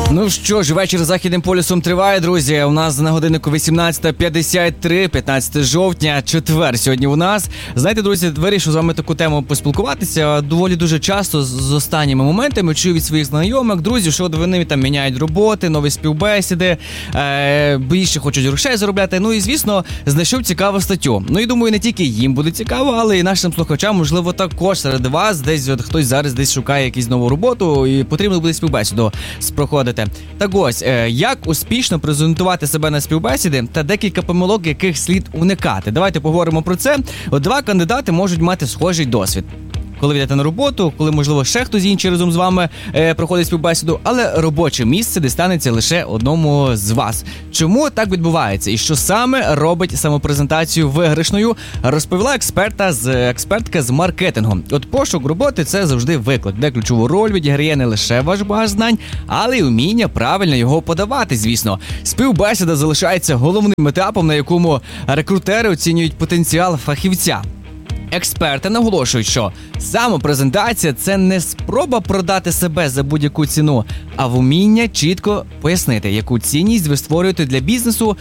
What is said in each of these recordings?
Ну що ж, вечір Західним полюсом триває, друзі. У нас на годиннику 18:53, 15 жовтня, четвер сьогодні у нас. Знаєте, друзі, вирішив з вами таку тему поспілкуватися. Доволі дуже часто з останніми моментами чую від своїх знайомих, друзів, що вони там міняють роботи, нові співбесіди, більше хочуть грошей заробляти. Ну і, звісно, знайшов цікаву статтю. Ну і думаю, не тільки їм буде цікаво, але і нашим слухачам, можливо, також серед вас десь хтось зараз десь шукає якусь нову роботу і потрібно буде співбесіду проходити. Так ось, як успішно презентувати себе на співбесіди та декілька помилок, яких слід уникати. Давайте поговоримо про це. От два кандидати можуть мати схожий досвід. Коли ви йдете на роботу, коли, можливо, ще хтось інший разом з вами проходить співбесіду, але робоче місце дістанеться лише одному з вас. Чому так відбувається? І що саме робить самопрезентацію виграшною, розповіла експертка з маркетингу. От пошук роботи – це завжди виклик, де ключову роль відіграє не лише ваш багаж знань, але й уміння правильно його подавати, звісно. Співбесіда залишається головним етапом, на якому рекрутери оцінюють потенціал фахівця. Експерти наголошують, що самопрезентація – це не спроба продати себе за будь-яку ціну, а вміння чітко пояснити, яку цінність ви створюєте для бізнесу.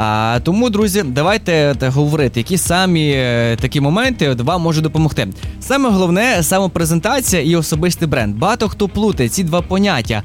Тому, друзі, давайте говорити, які самі такі моменти вам можуть допомогти. Саме головне – самопрезентація і особистий бренд. Багато хто плутає ці два поняття.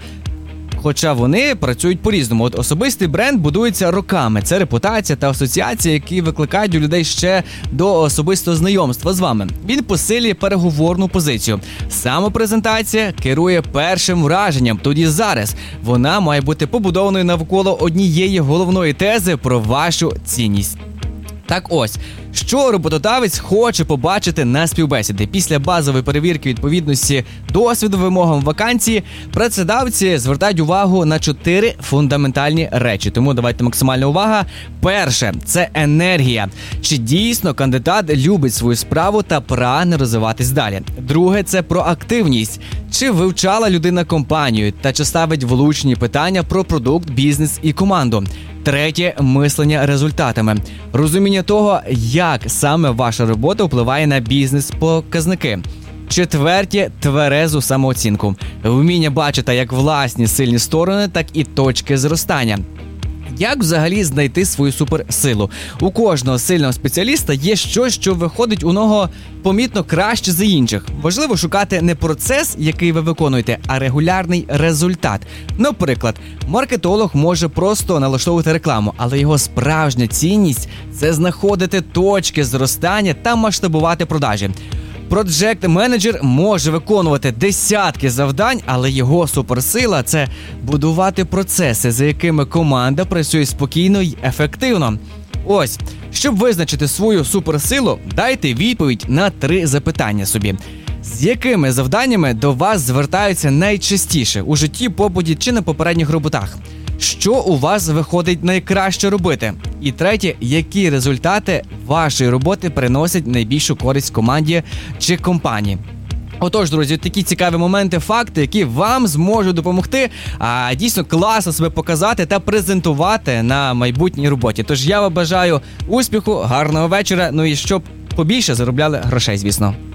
Хоча вони працюють по-різному. От особистий бренд будується роками. Це репутація та асоціація, які викликають у людей ще до особистого знайомства з вами. Він посилює переговорну позицію. Самопрезентація керує першим враженням. Тоді зараз вона має бути побудованою навколо однієї головної тези про вашу цінність. Так ось, що роботодавець хоче побачити на співбесіді? Після базової перевірки відповідності досвіду вимогам вакансії, працедавці звертають увагу на 4 фундаментальні речі. Тому давайте максимальна увага. Перше – це енергія. Чи дійсно кандидат любить свою справу та прагне розвиватись далі? Друге – це проактивність. Чи вивчала людина компанію та чи ставить влучні питання про продукт, бізнес і команду? Третє – мислення результатами. Розуміння того, як саме ваша робота впливає на бізнес-показники. Четверте – тверезу самооцінку. Вміння бачити як власні сильні сторони, так і точки зростання. Як взагалі знайти свою суперсилу? У кожного сильного спеціаліста є щось, що виходить у нього помітно краще за інших. Важливо шукати не процес, який ви виконуєте, а регулярний результат. Наприклад, маркетолог може просто налаштовувати рекламу, але його справжня цінність – це знаходити точки зростання та масштабувати продажі. Проджект-менеджер може виконувати десятки завдань, але його суперсила – це будувати процеси, за якими команда працює спокійно й ефективно. Ось, щоб визначити свою суперсилу, дайте відповідь на 3 запитання собі. З якими завданнями до вас звертаються найчастіше у житті, побуті чи на попередніх роботах? Що у вас виходить найкраще робити? І третє, які результати вашої роботи приносять найбільшу користь команді чи компанії? Отож, друзі, такі цікаві моменти, факти, які вам зможуть допомогти дійсно класно себе показати та презентувати на майбутній роботі. Тож я вам бажаю успіху, гарного вечора, ну і щоб побільше заробляли грошей, звісно.